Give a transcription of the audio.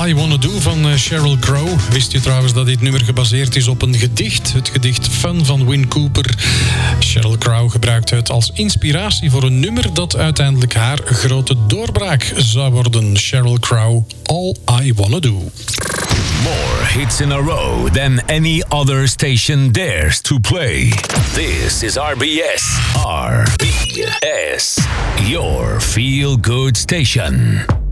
I Wanna Do van Sheryl Crow. Wist je trouwens dat dit nummer gebaseerd is op een gedicht? Het gedicht Fun van Win Cooper. Sheryl Crow gebruikte het als inspiratie voor een nummer dat uiteindelijk haar grote doorbraak zou worden. Sheryl Crow, All I Wanna Do. More hits in a row than any other station dares to play. This is RBS. RBS, your feel-good station.